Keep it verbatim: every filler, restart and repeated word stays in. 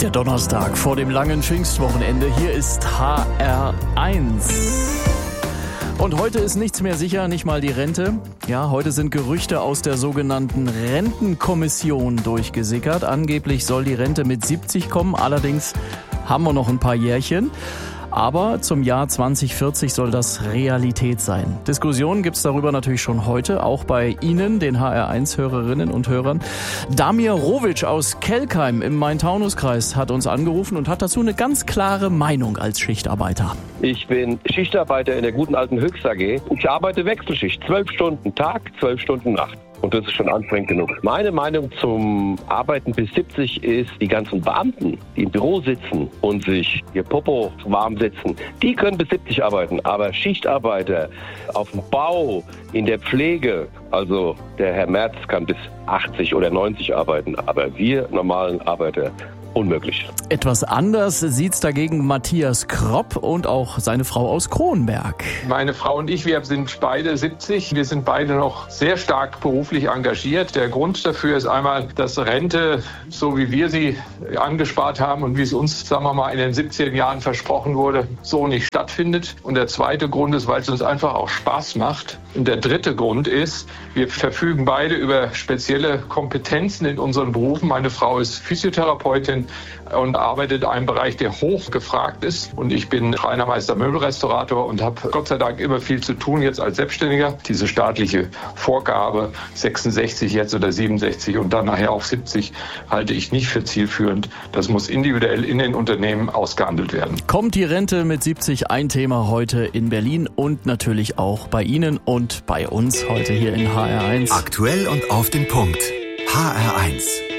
Der Donnerstag vor dem langen Pfingstwochenende. Hier ist H R eins. Und heute ist nichts mehr sicher, nicht mal die Rente. Ja, heute sind Gerüchte aus der sogenannten Rentenkommission durchgesickert. Angeblich soll die Rente mit siebzig kommen. Allerdings haben wir noch ein paar Jährchen. Aber zum Jahr zwanzig vierzig soll das Realität sein. Diskussionen gibt's darüber natürlich schon heute, auch bei Ihnen, den H R eins Hörerinnen und Hörern. Damir Rovic aus Kelkheim im Main-Taunus-Kreis hat uns angerufen und hat dazu eine ganz klare Meinung als Schichtarbeiter. Ich bin Schichtarbeiter in der guten alten Höchst A G. Ich arbeite Wechselschicht, zwölf Stunden Tag, zwölf Stunden Nacht. Und das ist schon anstrengend genug. Meine Meinung zum Arbeiten bis siebzig ist, die ganzen Beamten, die im Büro sitzen und sich ihr Popo warm sitzen, die können bis siebzig arbeiten. Aber Schichtarbeiter auf dem Bau, in der Pflege, also der Herr Merz kann bis achtzig oder neunzig arbeiten. Aber wir normalen Arbeiter, unmöglich. Etwas anders sieht's dagegen Matthias Kropp und auch seine Frau aus Kronberg. Meine Frau und ich, wir sind beide siebzig. Wir sind beide noch sehr stark beruflich engagiert. Der Grund dafür ist einmal, dass Rente, so wie wir sie angespart haben und wie es uns, sagen wir mal, in den siebziger Jahren versprochen wurde, so nicht stattfindet. Und der zweite Grund ist, weil es uns einfach auch Spaß macht. Und der dritte Grund ist, wir verfügen beide über spezielle Kompetenzen in unseren Berufen. Meine Frau ist Physiotherapeutin und arbeitet in einem Bereich, der hoch gefragt ist. Und ich bin Schreinermeister, Möbelrestaurator und habe Gott sei Dank immer viel zu tun jetzt als Selbstständiger. Diese staatliche Vorgabe, sechsundsechzig jetzt oder siebenundsechzig und dann nachher auf siebzig, halte ich nicht für zielführend. Das muss individuell in den Unternehmen ausgehandelt werden. Kommt die Rente mit siebzig, ein Thema heute in Berlin und natürlich auch bei Ihnen und bei uns heute hier in H R eins. Aktuell und auf den Punkt. H R eins.